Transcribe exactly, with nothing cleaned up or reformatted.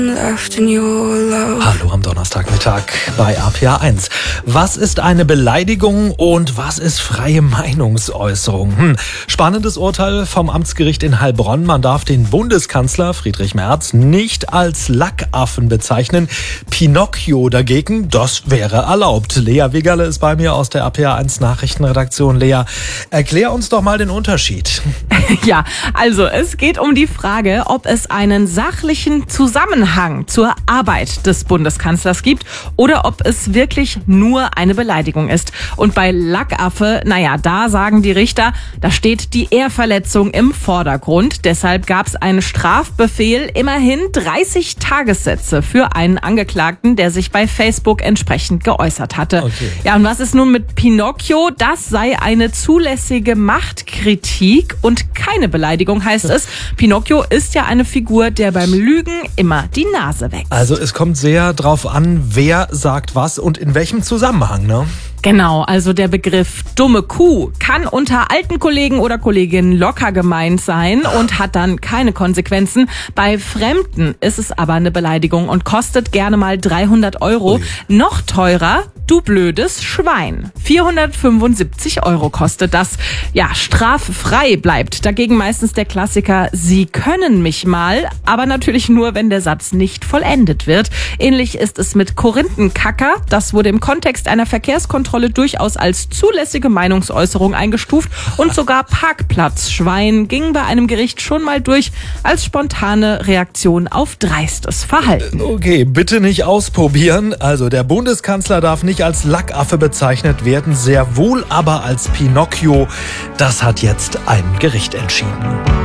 Hallo am Donnerstagmittag bei A P A eins. Was ist eine Beleidigung und was ist freie Meinungsäußerung? Hm. Spannendes Urteil vom Amtsgericht in Heilbronn. Man darf den Bundeskanzler Friedrich Merz nicht als Lackaffen bezeichnen. Pinocchio dagegen, das wäre erlaubt. Lea Wigerle ist bei mir aus der A P A eins Nachrichtenredaktion. Lea, erklär uns doch mal den Unterschied. Ja, also es geht um die Frage, ob es einen sachlichen Zusammenhang zur Arbeit des Bundeskanzlers gibt oder ob es wirklich nur eine Beleidigung ist. Und bei Lackaffe, naja, da sagen die Richter, da steht die Ehrverletzung im Vordergrund. Deshalb gab es einen Strafbefehl, immerhin dreißig Tagessätze für einen Angeklagten, der sich bei Facebook entsprechend geäußert hatte. Okay. Ja, und was ist nun mit Pinocchio? Das sei eine zulässige Machtkritik und keine Beleidigung, heißt es. Pinocchio ist ja eine Figur, der beim Lügen immer die Nase wächst. Also es kommt sehr drauf an, wer sagt was und in welchem Zusammenhang, ne? Genau, also der Begriff dumme Kuh kann unter alten Kollegen oder Kolleginnen locker gemeint sein und hat dann keine Konsequenzen. Bei Fremden ist es aber eine Beleidigung und kostet gerne mal dreihundert Euro. Ui. Noch teurer, du blödes Schwein. vierhundertfünfundsiebzig Euro kostet das. Ja, straffrei bleibt dagegen meistens der Klassiker, Sie können mich mal, aber natürlich nur, wenn der Satz nicht vollendet wird. Ähnlich ist es mit Korinthenkacker. Das wurde im Kontext einer Verkehrskontrolle durchaus als zulässige Meinungsäußerung eingestuft und sogar Parkplatzschwein ging bei einem Gericht schon mal durch als spontane Reaktion auf dreistes Verhalten. Okay, bitte nicht ausprobieren. Also der Bundeskanzler darf nicht als Lackaffe bezeichnet werden, sehr wohl aber als Pinocchio. Das hat jetzt ein Gericht entschieden.